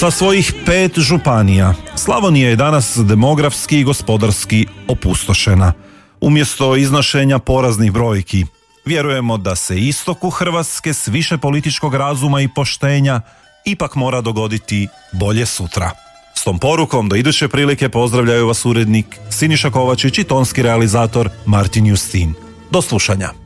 Sa svojih 5 županija, Slavonija je danas demografski i gospodarski opustošena. Umjesto iznošenja poraznih brojki, vjerujemo da se istoku Hrvatske s više političkog razuma i poštenja ipak mora dogoditi bolje sutra. S tom porukom do iduće prilike pozdravljaju vas urednik Siniša Kovačić i tonski realizator Martin Justin. Do slušanja.